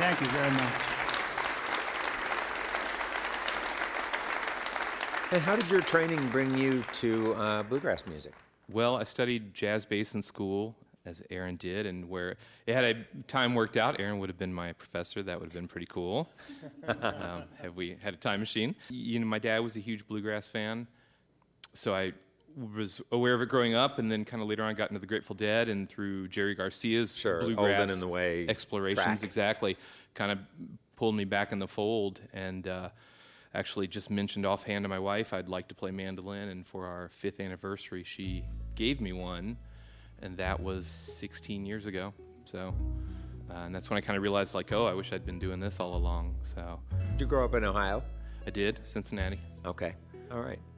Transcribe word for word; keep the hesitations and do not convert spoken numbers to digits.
Thank you very much. And how did your training bring you to uh, bluegrass music? Well, I studied jazz bass in school, as Aaron did, and where it had a time worked out, Aaron would have been my professor. That would have been pretty cool. um, have we had a time machine? You know, my dad was a huge bluegrass fan, so I was aware of it growing up, and then kind of later on got into the Grateful Dead, and through Jerry Garcia's Sure, bluegrass Olden and the Way explorations, track. exactly, kind of pulled me back in the fold, and uh, actually just mentioned offhand to my wife I'd like to play mandolin, and for our fifth anniversary, she gave me one, and that was sixteen years ago. So, uh, and that's when I kind of realized, like, oh, I wish I'd been doing this all along. So, Did you grow up in Ohio? I did, Cincinnati. Okay, all right.